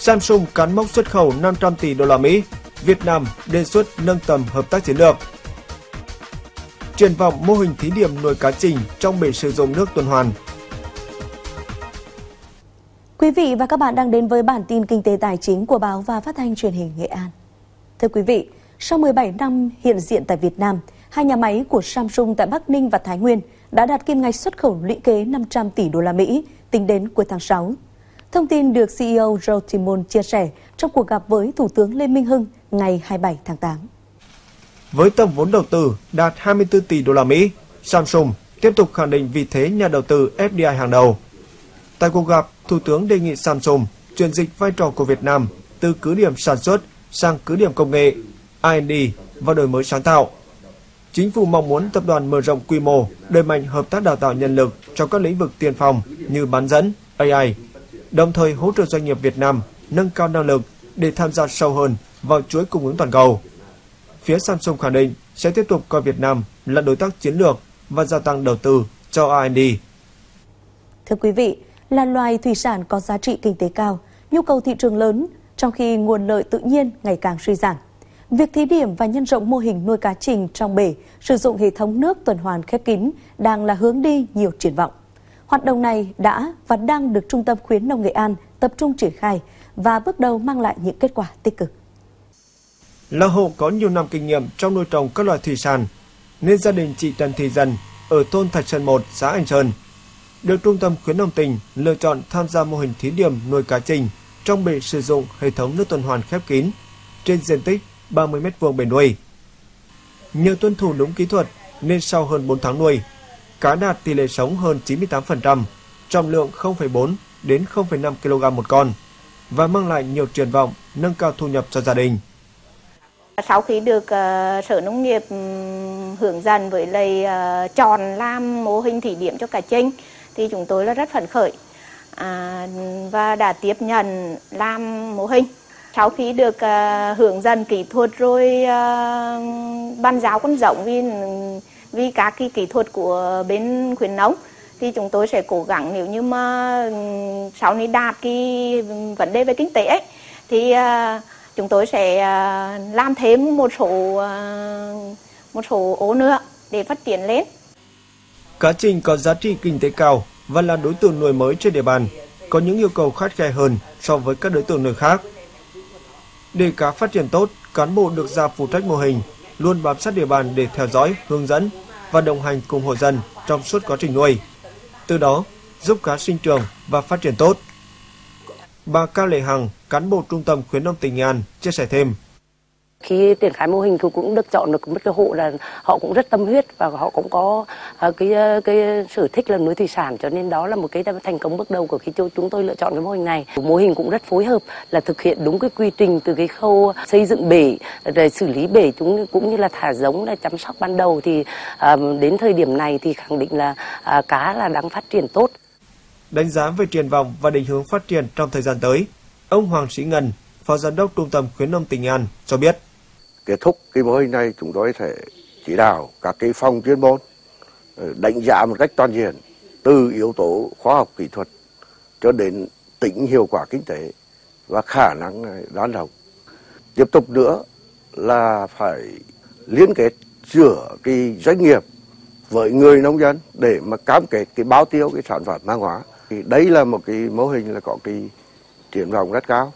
Samsung cán mốc xuất khẩu 500 tỷ đô la Mỹ. Việt Nam đề xuất nâng tầm hợp tác chiến lược. Triển vọng mô hình thí điểm nuôi cá trình trong bể sử dụng nước tuần hoàn. Quý vị và các bạn đang đến với bản tin kinh tế tài chính của Báo và Phát thanh Truyền hình Nghệ An. Thưa quý vị, sau 17 năm hiện diện tại Việt Nam, hai nhà máy của Samsung tại Bắc Ninh và Thái Nguyên đã đạt kim ngạch xuất khẩu lũy kế 500 tỷ đô la Mỹ tính đến cuối tháng 6. Thông tin được CEO Joe Timon chia sẻ trong cuộc gặp với Thủ tướng Lê Minh Hưng ngày 27 tháng 8. Với tổng vốn đầu tư đạt 24 tỷ đô la Mỹ, Samsung tiếp tục khẳng định vị thế nhà đầu tư FDI hàng đầu. Tại cuộc gặp, Thủ tướng đề nghị Samsung chuyển dịch vai trò của Việt Nam từ cứ điểm sản xuất sang cứ điểm công nghệ, R&D và đổi mới sáng tạo. Chính phủ mong muốn tập đoàn mở rộng quy mô, đẩy mạnh hợp tác đào tạo nhân lực trong các lĩnh vực tiên phong như bán dẫn, AI, đồng thời hỗ trợ doanh nghiệp Việt Nam nâng cao năng lực để tham gia sâu hơn vào chuỗi cung ứng toàn cầu. Phía Samsung khẳng định sẽ tiếp tục coi Việt Nam là đối tác chiến lược và gia tăng đầu tư cho R&D. Thưa quý vị, là loài thủy sản có giá trị kinh tế cao, nhu cầu thị trường lớn, trong khi nguồn lợi tự nhiên ngày càng suy giảm. Việc thí điểm và nhân rộng mô hình nuôi cá trình trong bể sử dụng hệ thống nước tuần hoàn khép kín đang là hướng đi nhiều triển vọng. Hoạt động này đã và đang được Trung tâm Khuyến nông Nghệ An tập trung triển khai và bước đầu mang lại những kết quả tích cực. Là hộ có nhiều năm kinh nghiệm trong nuôi trồng các loài thủy sản, nên gia đình chị Trần Thị Dân ở thôn Thạch Sơn 1, xã Anh Sơn được Trung tâm Khuyến nông tỉnh lựa chọn tham gia mô hình thí điểm nuôi cá trình trong bể sử dụng hệ thống nước tuần hoàn khép kín trên diện tích 30 m2 bể nuôi. Nhờ tuân thủ đúng kỹ thuật nên sau hơn 4 tháng nuôi, cá đạt tỷ lệ sống hơn 98%, trọng lượng 0,4 đến 0,5 kg một con và mang lại nhiều triển vọng nâng cao thu nhập cho gia đình. Sau khi được Sở Nông nghiệp hướng dẫn với lại chọn làm mô hình thí điểm cho cá trình thì chúng tôi là rất phấn khởi và đã tiếp nhận làm mô hình. Sau khi được hướng dẫn kỹ thuật rồi ban giáo con giống vì các cái kỹ thuật của bên khuyến nông thì chúng tôi sẽ cố gắng, nếu như mà sau này đạt cái vấn đề về kinh tế ấy, thì chúng tôi sẽ làm thêm một số ổ nữa để phát triển lên. Cá trình có giá trị kinh tế cao và là đối tượng nuôi mới trên địa bàn, có những yêu cầu khắt khe hơn so với các đối tượng nuôi khác. Để cá phát triển tốt, cán bộ được giao phụ trách mô hình luôn bám sát địa bàn để theo dõi, hướng dẫn và đồng hành cùng hộ dân trong suốt quá trình nuôi. Từ đó, giúp cá sinh trưởng và phát triển tốt. Bà Cao Lệ Hằng, cán bộ Trung tâm Khuyến nông tỉnh Nghệ An chia sẻ thêm. Khi triển khai mô hình thì cũng được chọn được một cái hộ là họ cũng rất tâm huyết và họ cũng có cái sở thích là nuôi thủy sản, cho nên đó là một cái thành công bước đầu của khi chúng tôi lựa chọn cái mô hình này. Mô hình cũng rất phối hợp là thực hiện đúng cái quy trình từ cái khâu xây dựng bể, rồi xử lý bể cũng như là thả giống, là chăm sóc ban đầu, thì đến thời điểm này thì khẳng định là cá là đang phát triển tốt. Đánh giá về triển vọng và định hướng phát triển trong thời gian tới, ông Hoàng Sĩ Ngân, Phó Giám đốc Trung tâm Khuyến nông tỉnh Nghệ An cho biết. Kết thúc cái mô hình này, chúng tôi sẽ chỉ đạo các cái phòng chuyên môn đánh giá một cách toàn diện từ yếu tố khoa học kỹ thuật cho đến tính hiệu quả kinh tế và khả năng đón đầu. Tiếp tục nữa là phải liên kết giữa cái doanh nghiệp với người nông dân để mà cam kết cái bao tiêu cái sản phẩm hàng hóa. Thì đây là một cái mô hình là có cái triển vọng rất cao.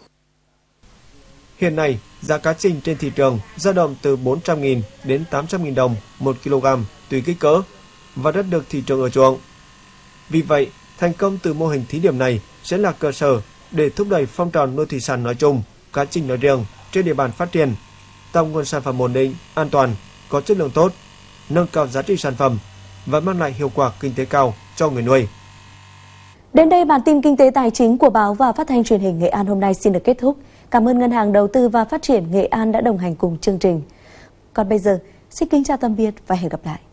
Hiện nay, giá cá trình trên thị trường dao động từ 400.000 đến 800.000 đồng 1 kg tùy kích cỡ và rất được thị trường ưa chuộng. Vì vậy, thành công từ mô hình thí điểm này sẽ là cơ sở để thúc đẩy phong trào nuôi thủy sản nói chung, cá trình nói riêng trên địa bàn phát triển, tạo nguồn sản phẩm ổn định, an toàn, có chất lượng tốt, nâng cao giá trị sản phẩm và mang lại hiệu quả kinh tế cao cho người nuôi. Đến đây, bản tin kinh tế tài chính của Báo và Phát thanh Truyền hình Nghệ An hôm nay xin được kết thúc. Cảm ơn Ngân hàng Đầu tư và Phát triển Nghệ An đã đồng hành cùng chương trình. Còn bây giờ, xin kính chào tạm biệt và hẹn gặp lại.